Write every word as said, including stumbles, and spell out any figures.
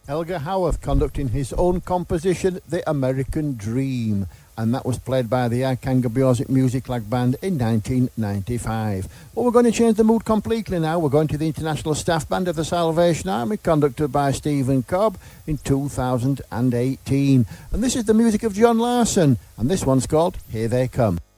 Elgar Howarth conducting his own composition, The American Dream, and that was played by the Ikanga Music Music Lag Band in nineteen ninety-five. But we're going to change the mood completely now. We're going to the International Staff Band of the Salvation Army, conducted by Stephen Cobb in two thousand eighteen. And this is the music of John Larson, and this one's called Here They Come.